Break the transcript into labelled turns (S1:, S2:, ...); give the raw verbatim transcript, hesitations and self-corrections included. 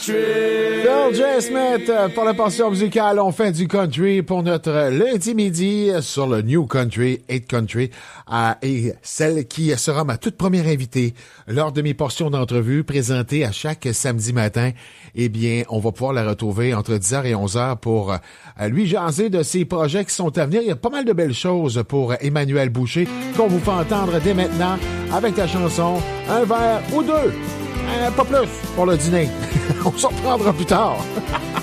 S1: Phil J. Smith pour la portion musicale. On fait du country pour notre lundi midi sur le New Country, eight Country. Euh, et celle qui sera ma toute première invitée lors de mes portions d'entrevue présentées à chaque samedi matin, eh bien, on va pouvoir la retrouver entre dix heures et onze heures pour euh, lui jaser de ses projets qui sont à venir. Il y a pas mal de belles choses pour Emmanuel Boucher qu'on vous fait entendre dès maintenant avec la chanson Un verre ou deux. Euh, pas plus pour le dîner. On s'en reprendra plus tard.